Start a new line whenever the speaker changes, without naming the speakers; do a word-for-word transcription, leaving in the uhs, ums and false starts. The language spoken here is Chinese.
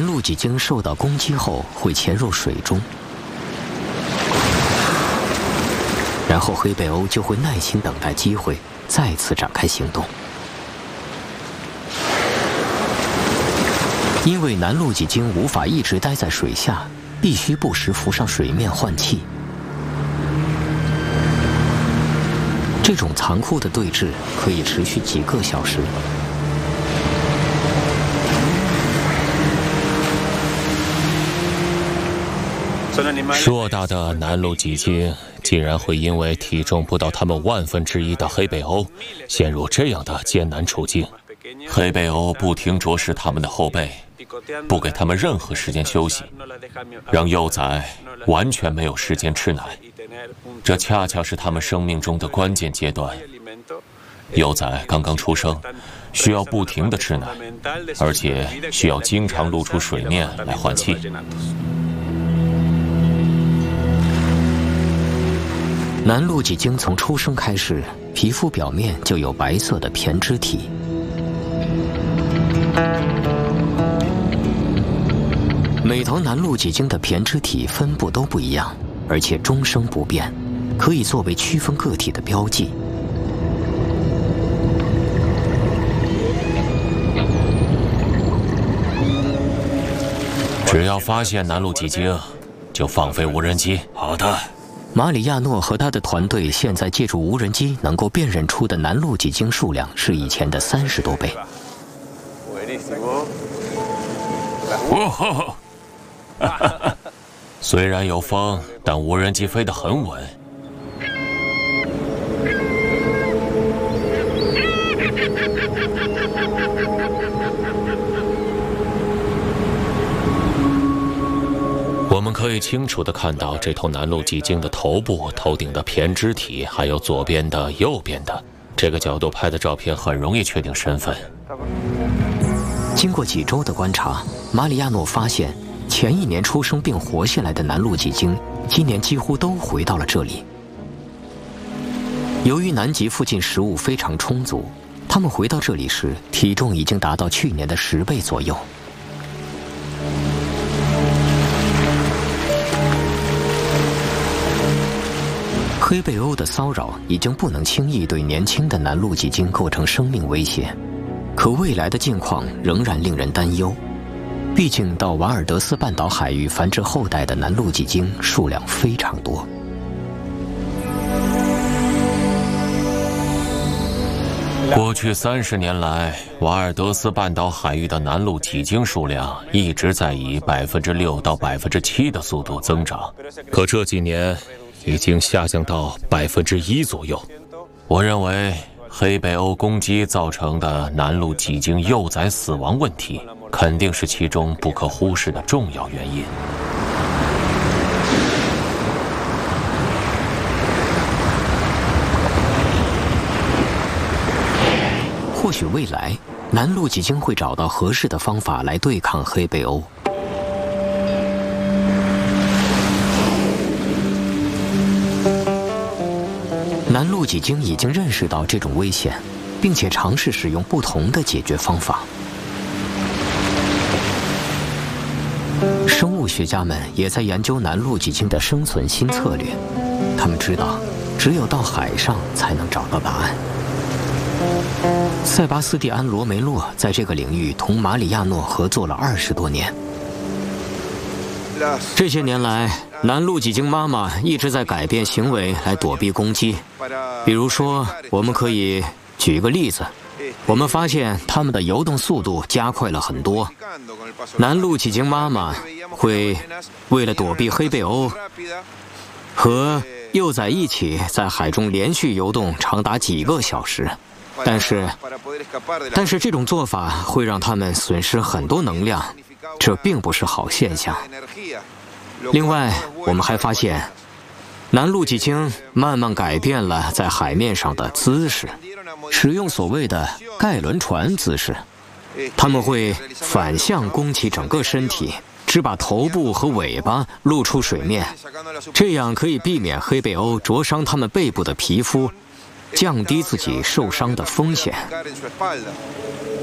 南陆几鲸受到攻击后会潜入水中，然后黑背鸥就会耐心等待机会，再次展开行动。因为南陆几鲸无法一直待在水下，必须不时浮上水面换气。这种残酷的对峙可以持续几个小时。
硕大的南陆几鲸竟然会因为体重不到他们万分之一的黑背鸥，陷入这样的艰难处境。黑背鸥不停啄食他们的后背，不给他们任何时间休息，让幼崽完全没有时间吃奶。这恰恰是他们生命中的关键阶段。幼崽刚刚出生，需要不停地吃奶，而且需要经常露出水面来换气。
南陆几鲸从出生开始，皮肤表面就有白色的胼胝体。每头南陆几鲸的胼胝体分布都不一样，而且终生不变，可以作为区分个体的标记。
只要发现南陆几鲸，就放飞无人机。好的。
马里亚诺和他的团队现在借助无人机能够辨认出的南陆几鲸数量是以前的三十多倍。
哦吼！虽然有风，但无人机飞得很稳。我们可以清楚地看到这头南陆几鲸的头部、头顶的胼胝体，还有左边的、右边的。这个角度拍的照片很容易确定身份。
经过几周的观察，马里亚诺发现，前一年出生并活下来的南陆几鲸，今年几乎都回到了这里。由于南极附近食物非常充足，它们回到这里时，体重已经达到去年的十倍左右。黑背鸥的骚扰已经不能轻易对年轻的南陆几鲸构成生命威胁，可未来的境况仍然令人担忧。毕竟到瓦尔德斯半岛海域繁殖后代的南陆几鲸数量非常多。
过去三十年来，瓦尔德斯半岛海域的南陆几鲸数量一直在以百分之六到百分之七的速度增长，可这几年已经下降到百分之一左右。我认为黑背鸥攻击造成的南陆几鲸幼崽死亡问题，肯定是其中不可忽视的重要原因。
或许未来南陆几鲸会找到合适的方法来对抗黑背鸥。南陆几鲸已经认识到这种危险，并且尝试使用不同的解决方法。生物学家们也在研究南陆几鲸的生存新策略，他们知道，只有到海上才能找到答案。塞巴斯蒂安·罗梅洛在这个领域同马里亚诺合作了二十多年。这些年来，南陆几鲸妈妈一直在改变行为来躲避攻击。比如说，我们可以举一个例子，我们发现它们的游动速度加快了很多。南陆几鲸妈妈会为了躲避黑背鸥，和幼崽一起在海中连续游动长达几个小时。但是，但是这种做法会让它们损失很多能量，这并不是好现象。另外，我们还发现，南陆几鲸慢慢改变了在海面上的姿势，使用所谓的盖伦船姿势。它们会反向弓起整个身体，只把头部和尾巴露出水面，这样可以避免黑背鸥灼伤它们背部的皮肤，降低自己受伤的风险。